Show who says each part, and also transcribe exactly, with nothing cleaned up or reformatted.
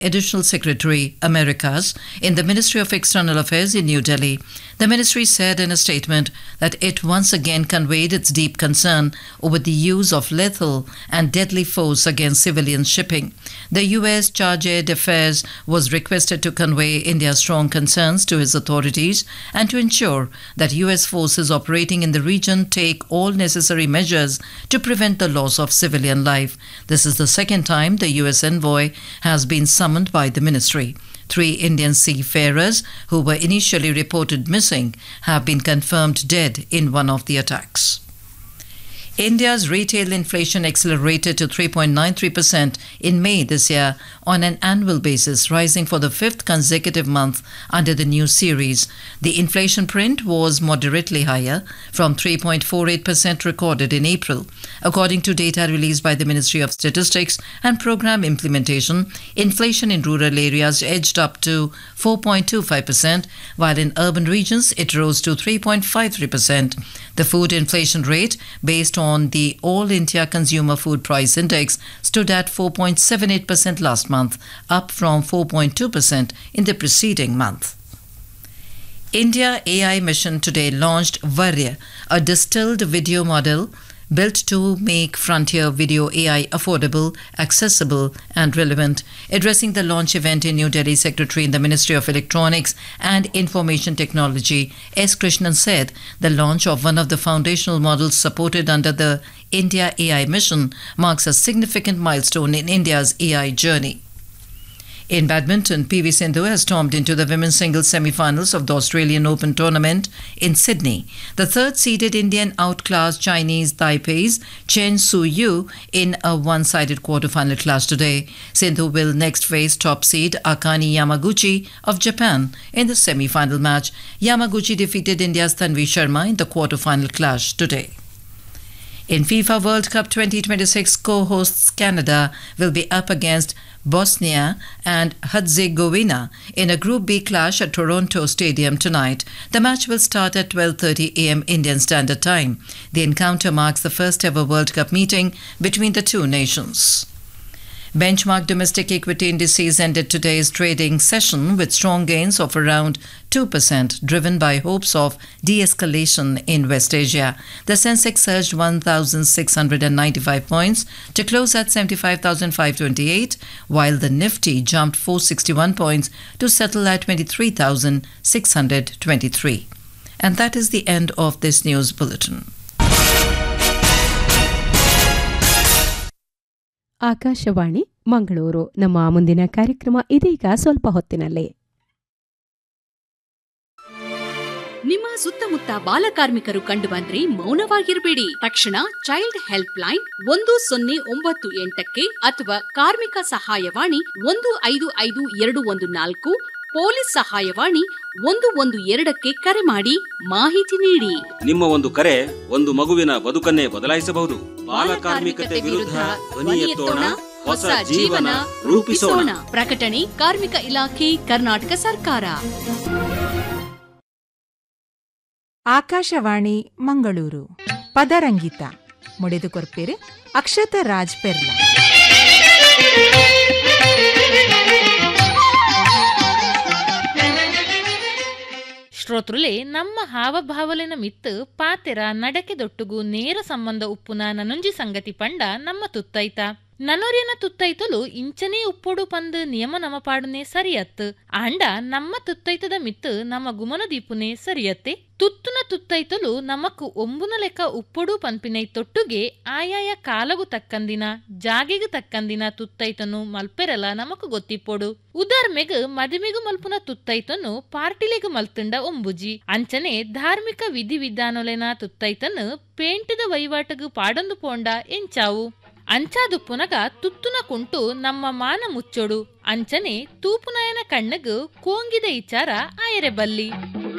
Speaker 1: Additional Secretary, Americas, in the Ministry of External Affairs in New Delhi. The ministry said in a statement that it once again conveyed its deep concern over the use of lethal and deadly force against civilian shipping. The U S Charge d'Affaires was requested to convey India's strong concerns to his authorities and to ensure that U S forces operating in the region take all necessary measures to prevent the loss of civilian life. This is the second time the U S envoy has been summoned by the ministry. Three Indian seafarers who were initially reported missing have been confirmed dead in one of the attacks. India's retail inflation accelerated to three point nine three percent in May this year on an annual basis, rising for the fifth consecutive month under the new series. The inflation print was moderately higher from three point four eight percent recorded in April. According to data released by the Ministry of Statistics and Program Implementation, inflation in rural areas edged up to four point two five percent, while in urban regions it rose to three point five three percent. The food inflation rate, based on the All India Consumer Food Price Index, stood at four point seven eight percent last month, up from four point two percent in the preceding month. India A I mission today launched Varya, a distilled video model built to make frontier video A I affordable, accessible and relevant. Addressing the launch event in New Delhi, Secretary in the Ministry of Electronics and Information Technology, S. Krishnan, said the launch of one of the foundational models supported under the India A I mission marks a significant milestone in India's A I journey. In badminton, P V Sindhu has stormed into the women's singles semi-finals of the Australian Open tournament in Sydney. The third-seeded Indian outclassed Chinese Taipei's Chen Su-yu in a one-sided quarter-final clash today. Sindhu will next face top seed Akane Yamaguchi of Japan in the semi-final match. Yamaguchi defeated India's Tanvi Sharma in the quarter-final clash today. In FIFA World Cup twenty twenty-six, co-hosts Canada will be up against Bosnia and Herzegovina in a Group B clash at Toronto Stadium tonight. The match will start at twelve thirty a m Indian Standard Time. The encounter marks the first ever World Cup meeting between the two nations. Benchmark domestic equity indices ended today's trading session with strong gains of around two percent, driven by hopes of de-escalation in West Asia. The Sensex surged one thousand six hundred ninety-five points to close at seventy-five thousand five hundred twenty-eight, while the Nifty jumped four hundred sixty-one points to settle at twenty-three thousand six hundred twenty-three. And that is the end of this news bulletin.
Speaker 2: Akashvani Mangaluru. ನಮ್ಮ ಮುಂದಿನ ಕಾರ್ಯಕ್ರಮ ಇದೀಗ ಸ್ವಲ್ಪ ಹೊತ್ತಿನಲ್ಲೇ.
Speaker 3: ನಿಮ್ಮ ಸುತ್ತಮುತ್ತ ಬಾಲಕಾರ್ಮಿಕರು ಕಂಡುಬಂದ್ರೆ ಮೌನವಾಗಿರಬೇಡಿ. ತಕ್ಷಣ child help line ಒಂದು ಸೊನ್ನೆ ಒಂಬತ್ತು ಎಂಟಕ್ಕೆ ಅಥವಾ ಕಾರ್ಮಿಕ ಸಹಾಯವಾಣಿ ಒಂದು ಐದು ಐದು ಎರಡು ಒಂದು ನಾಲ್ಕು, ಪೊಲೀಸ್ ಸಹಾಯವಾಣಿ ಒಂದು ಒಂದು ಎರಡಕ್ಕೆ ಕರೆ ಮಾಡಿ ಮಾಹಿತಿ ನೀಡಿ.
Speaker 4: ನಿಮ್ಮ ಒಂದು ಕರೆ ಒಂದು ಮಗುವಿನ ಬದುಕನ್ನೇ ಬದಲಾಯಿಸಬಹುದು. ಬಾಲಕಾರ್ಮಿಕತೆ ವಿರುದ್ಧ ಧ್ವನಿ ಎತ್ತೋಣ, ಹೊಸ ಜೀವನ ರೂಪಿಸೋಣ.
Speaker 3: ಪ್ರಕಟಣೆ ಕಾರ್ಮಿಕ ಇಲಾಖೆ, ಕರ್ನಾಟಕ ಸರ್ಕಾರ.
Speaker 5: ಆಕಾಶವಾಣಿ ಮಂಗಳೂರು. ಪದರಂಗಿತ ಮುಡಿದುಕೊರ್ಪೇರು ಅಕ್ಷತ ರಾಜ್ ಪೆರ್ಲಾ.
Speaker 6: ಶ್ರೋತೃಲೆ, ನಮ್ಮ ಹಾವಭಾವಲಿನ ಮಿತ್ತು ಪಾತೆರ ನಡಕೆದೊಟ್ಟುಗೂ ನೇರ ಸಂಬಂಧ ಉಪ್ಪುನ ನನೊಂಜಿ ಸಂಗತಿ ಪಂಡ ನಮ್ಮ ತುತ್ತೈತ ನನೊರಿಯನ ತುತ್ತೈತಲು ಇಂಚನೇ ಉಪ್ಪೊಡು ಪಂದ್ ನಿಯಮ ನಮ ಪಾಡುನೆ ಸರಿಯತ್ ಆಂಡ ನಮ್ಮ ತುತ್ತೈತದ ಮಿತ್ತು ನಮ್ಮ ಗುಮನ ದೀಪುನೆ ಸರಿಯತ್ತೆ. ತುತ್ತುನ ತುತ್ತೈತಲು ನಮಕ್ ಒಂಬುನ ಲೆಕ್ಕ ಉಪ್ಪೊಡು ಪಂಪಿನೈ ತೊಟ್ಟುಗೆ ಆಯಾಯ ಕಾಲಗು ತಕ್ಕಂದಿನ ಜಾಗೆಗು ತಕ್ಕಂದಿನ ತುತ್ತೈತನು ಮಲ್ಪೆರಲ ನಮಕ್ ಗೊತ್ತಿಪ್ಪೊಡು. ಉದಾರ್ಮೆಗ್ ಮದಿಮೆಗು ಮಲ್ಪುನ ತುತ್ತೈತನು ಪಾರ್ಟಿಲೆಗು ಮಲ್ತುಂಡ ಒಂಬುಜಿ ಅಂಚನೆ ಧಾರ್ಮಿಕ ವಿಧಿ ವಿಧಾನೊಲೆನ ತುತ್ತೈತನು ಪೇಂಟಿದ ವಹಿವಾಟಗು ಪಾಡೊಂದು ಪೋಂಡ ಎಂಚಾವು. ಅಂಚಾದು ಪುನಗ ತುತ್ತುನ ಕುಂಟು ನಮ್ಮ ಮಾನ ಮುಚ್ಚೊಡು ಅಂಚನೆ ತೂಪುನಯನ ಕಣ್ಣಗು ಕೋಂಗಿದ ಇಚಾರ ಆಯರೆ ಬಲ್ಲಿ.